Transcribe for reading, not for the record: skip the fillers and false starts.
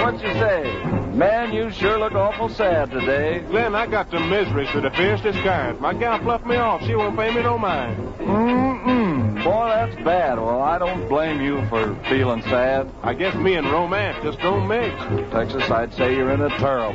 what you say. Man, you sure look awful sad today. Glenn, I got some miseries of the fiercest kind. My gal fluffed me off. She won't pay me no mind. Boy, that's bad. Well, I don't blame you for feeling sad. I guess me and romance just don't mix. Texas, I'd say you're in a terrible